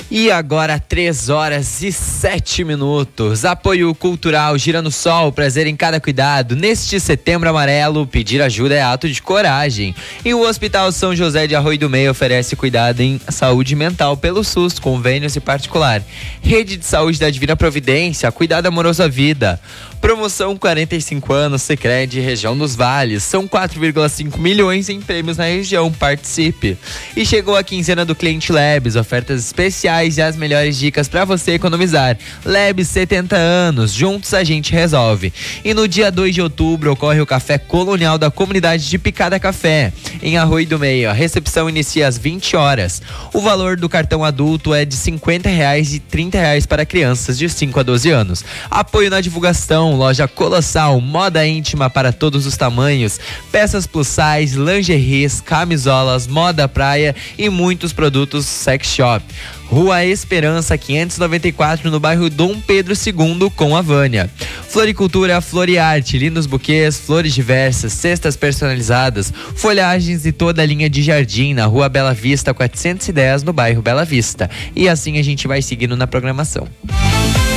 E agora 3h07. Apoio cultural Girando Sol, prazer em cada cuidado. Neste setembro amarelo, pedir ajuda é ato de coragem. E o Hospital São José de Arroio do Meio oferece cuidado em saúde mental pelo SUS, convênios e particular. Rede de Saúde da Divina Providência, cuidado amoroso à vida. Promoção 45 anos, Sicredi, região dos Vales. São 4,5 milhões em prêmios na região, participe. E chegou a quinzena do Cliente Labs, ofertas especiais e as melhores dicas para você economizar. Labs 70 anos, juntos a gente resolve. E no dia 2 de outubro ocorre o Café Colonial da Comunidade de Picada Café, em Arroio do Meio. A recepção inicia às 20 horas. O valor do cartão adulto é de R$50 e R$30 para crianças de 5 a 12 anos. Apoio na divulgação, loja Colossal, moda íntima para todos os tamanhos, peças plus size, lingeries, camisolas, moda praia e muitos produtos sex shop. Rua Esperança 594, no bairro Dom Pedro II, com a Vânia. Floricultura Floriarte, lindos buquês, flores diversas, cestas personalizadas, folhagens e toda a linha de jardim na Rua Bela Vista 410, no bairro Bela Vista. E assim a gente vai seguindo na programação.